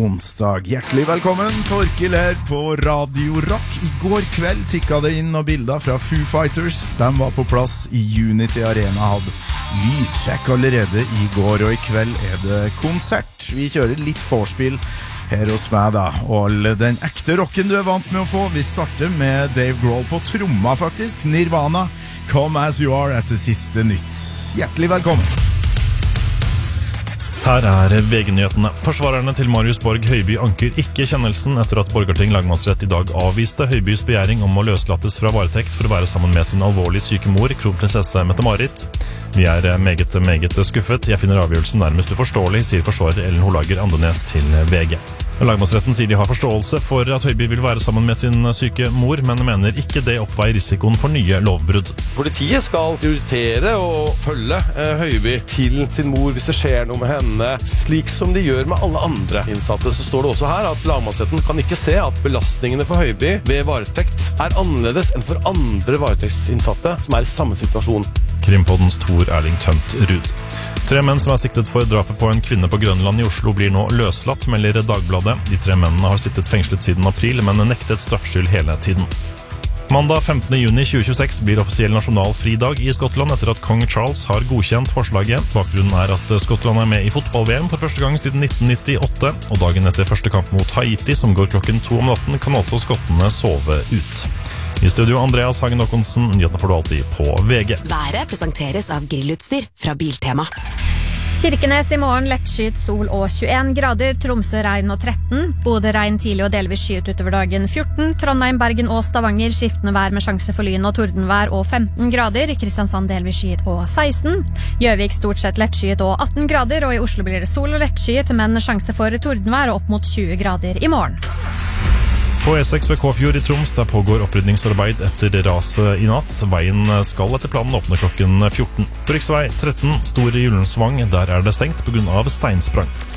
onsdag. Hjertelig velkommen, Torkil her på Radio Rock. I går kveld tikket det inn noen bilder fra Foo Fighters. De var på plass i Unity Arena, hadde lydsjekk allerede i går, og i kveld det konsert. Vi kjører litt forspill her hos meg da, og den ekte rocken du vant med å få. Vi starter med Dave Grohl på tromma faktisk, Nirvana, Come As You Are etter siste nytt. Hjertelig velkommen. Her VG-nyhetene. Forsvarerne til Marius Borg Høiby anker ikke kjennelsen etter at Borgarting lagmannsrett i dag avviste Høibys begjæring om å løslates fra varetekt for å være sammen med sin alvorlig syke mor, kronprinsesse Mette-Marit. Vi meget skuffet. Jeg finner avgjørelsen nærmest uforståelig, sier forsvarer Ellen Holager Andenes til VG. Lagmannsretten sier de har forståelse for at Høiby vil være sammen med sin syke mor, men mener ikke det oppveier risikoen for nye lovbrudd. Politiet skal prioritere og følge Høiby til sin mor hvis det skjer noe med henne, slik som de gjør med alle andre innsatte. Så står det også her at lagmannsretten kan ikke se at belastningene for Høiby ved varetekt annerledes enn for andre varetektsinnsatte som i samme situasjon. Krimpoddens Tor Erling Tømt Rud. 3 menn som siktet for drapet på en kvinne på Grønland i Oslo blir nå løslatt, melder Dagbladet. De 3 mennene har sittet fengslet siden april, men nektet straffskyld hele tiden. Mandag 15. juni 2026 blir offisiell nasjonal fridag i Skottland etter at kong Charles har godkjent forslaget. Bakgrunnen at Skottland med i fotball-VM for første gang siden 1998, og dagen etter første kamp mot Haiti, som går klokken 2 om natten, kan altså skottene sove ut. I studio Andreas Hagen Håkonsen, nyhetene får du alltid på VG. Været presenteres av grillutstyr fra Biltema. Kirkenes i morgen lettskyet sol og 21 grader, Tromsø regn og 13, Bodø regn tidlig og delvis skyet utover dagen 14, Trondheim, Bergen og Stavanger skiftende vær med sjanse for lyn og tordenvær og 15 grader, Kristiansand delvis skyet og 16, Gjøvik stort sett lettskyet og 18 grader, og i Oslo blir det sol og lettskyet, men sjanse for tordenvær og opp mot 20 grader i morgen. På E6 ved Kåfjord i Troms, der pågår opprydningsarbeid etter raset i natt. Veien skal etter planen åpne klokken 14. På riksvei 13, Store Gyllensvang, der det stengt på grunn av steinsprang.